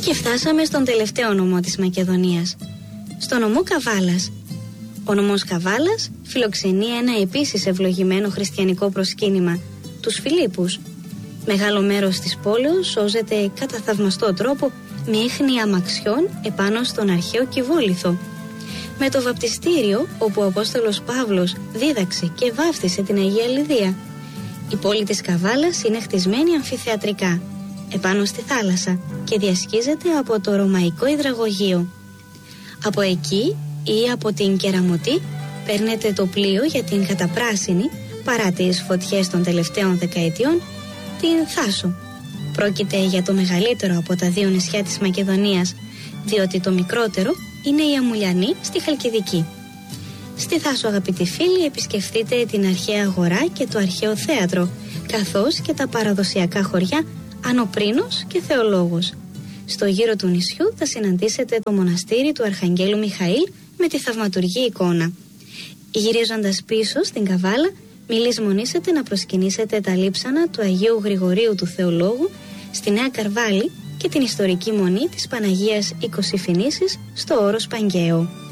Και φτάσαμε στον τελευταίο νομό της Μακεδονίας, στο νομό Καβάλας. Ο νομός Καβάλας φιλοξενεί ένα επίσης ευλογημένο χριστιανικό προσκύνημα, τους Φιλίππους. Μεγάλο μέρος της πόλεως σώζεται κατά θαυμαστό τρόπο με ίχνη αμαξιών επάνω στον αρχαίο Κιβόλιθο. Με το βαπτιστήριο, όπου ο Απόστολος Παύλος δίδαξε και βάφτισε την Αγία Λιδία. Η πόλη της Καβάλας είναι χτισμένη αμφιθεατρικά, επάνω στη θάλασσα και διασχίζεται από το ρωμαϊκό υδραγωγείο. Από εκεί ή από την Κεραμωτή παίρνετε το πλοίο για την καταπράσινη, παρά τις φωτιές των τελευταίων δεκαετιών, την Θάσο. Πρόκειται για το μεγαλύτερο από τα δύο νησιά της Μακεδονίας, διότι το μικρότερο είναι η Αμουλιανή στη Χαλκιδική. Στη Θάσο, αγαπητοί φίλοι, επισκεφτείτε την αρχαία αγορά και το αρχαίο θέατρο, καθώς και τα παραδοσιακά χωριά Ανοπρίνος και Θεολόγος. Στο γύρο του νησιού θα συναντήσετε το μοναστήρι του Αρχαγγέλου Μιχαήλ με τη θαυματουργή εικόνα. Γυρίζοντας πίσω στην Καβάλα, μη λησμονήσετε να προσκυνήσετε τα λείψανα του Αγίου Γρηγορίου του Θεολόγου στη Νέα Καρβάλη και την ιστορική μονή της Παναγίας Οικοσυφηνήσης στο όρος Παγκαίο.